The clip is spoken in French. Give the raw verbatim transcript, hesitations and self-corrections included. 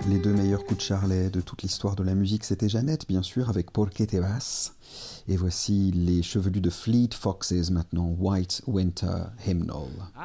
Les deux meilleurs coups de Charlet de toute l'histoire de la musique, c'était Jeannette, bien sûr, avec Por qué te vas. Et voici les chevelus de Fleet Foxes maintenant, White Winter Hymnal.